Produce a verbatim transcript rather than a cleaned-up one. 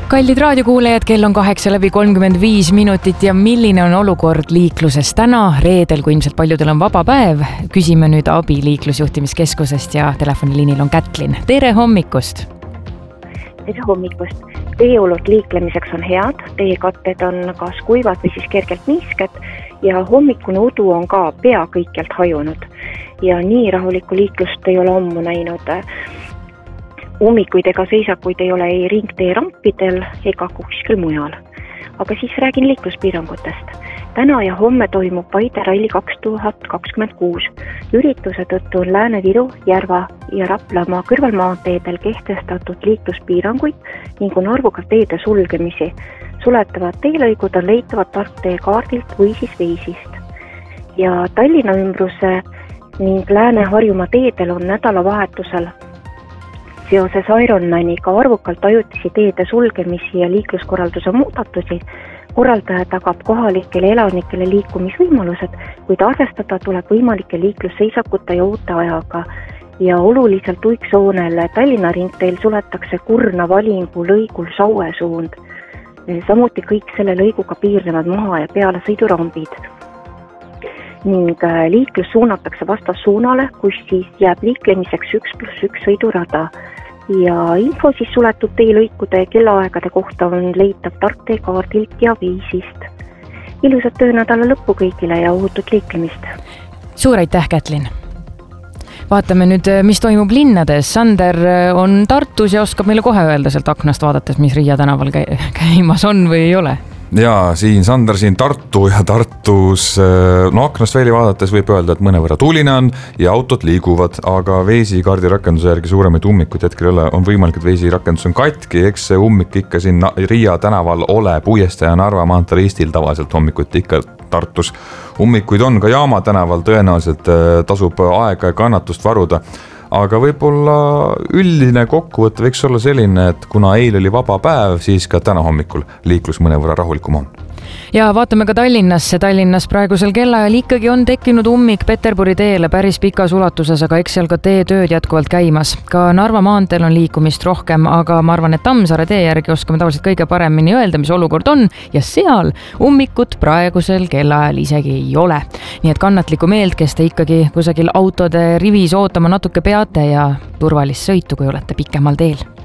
Kallid raadiokuulajad, kell on kaheksa läbi kolmkümmend viis minutit ja milline on olukord liikluses täna, reedel, kui ilmselt paljudel on vaba päev. Küsime nüüd abi liiklusjuhtimiskeskusest ja telefoniliinil on Kätlin. Tere hommikust! Tere hommikust! Teeolud liiklemiseks on head, teekatted on kas kuivad või siis kergelt niisked ja hommikune udu on ka pea kõikjalt hajunud. Ja nii rahulikku liiklust ei ole ammu näinud. Ummikuid ega seisakuid ei ole ei ringtee rampidel ega kuskil mujal. Aga siis räägin liikluspiirangutest. Täna ja homme toimub Paide ralli kaks tuhat kakskümmend kuus. Ürituse tõttu on Lääne-Viru, Järva ja Raplamaa kõrvalmaanteedel kehtestatud liikluspiiranguid ning on arvukalt teede sulgemisi. Suletavad teelõigud on leitavad tarktee kaardilt või siis Veisist. Ja Tallinna ümbruse ning Lääne-Harjumaa teedel on nädalavahetusel seoses Ironmaniga arvukalt ajutisi teede sulgemisi ja liikluskorralduse muudatusi. Korraldaja tagab kohalikele elanikele liikumisvõimalused, kuid arvestada tuleb võimalike liiklusseisakute ja uute ajaga. Ja oluliselt uiksoonel Tallinna ringteel suletakse Kurna valingu lõigul Saue suund. Samuti kõik selle lõiguga piirnevad maha ja peale sõidurambid. Ning liiklus suunatakse vastassuunale, kus siis jääb liiklemiseks üks pluss üks sõidurada. Ja info siis suletud teelõikude ja kellaaegade kohta on leitav tarktee kaardilt ja Veisist. Ilusat töönädala lõppu kõigile ja ohutut liiklemist. Suur aitäh, Kätlin! Vaatame nüüd, mis toimub linnades. Sander on Tartus ja oskab meile kohe öelda sealt aknast vaadates, mis Riia tänaval käimas on või ei ole. Ja siin Sander siin Tartu ja Tartus, no aknast veeli vaadates võib öelda, et mõnevõrra tuuline on ja autod liiguvad, aga Veisi kaardi rakenduse järgi suuremaid ummikuid hetkel ole, on võimalik, et Veisi rakendus on katki, eks see ummik ikka siin Riia tänaval ole Puiestee ja Narva maantee ristil tavaliselt hommikuti ikka Tartus. Ummikuid on ka Jaama tänaval, tõenäoliselt tasub aega ja kannatust varuda. Aga võib-olla üldine kokkuvõte võiks olla selline, et kuna eil oli vaba päev, siis ka täna hommikul liiklus mõnevõrra rahulikum on. Ja vaatame ka Tallinnasse. Tallinnas praegusel kellaajal ikkagi on tekkinud ummik Peterburi teele päris pikas ulatuses, aga eks seal ka teetööd jätkuvalt käimas. Ka Narva maanteel on liikumist rohkem, aga ma arvan, et Tammsaare tee järgi oskame tavaliselt kõige paremini öelda, mis olukord on ja seal ummikut praegusel kellaajal isegi ei ole. Nii et kannatlikku meelt, kes te ikkagi kusagil autode rivis ootama natuke peate ja turvalist sõitu, kui olete pikemal teel.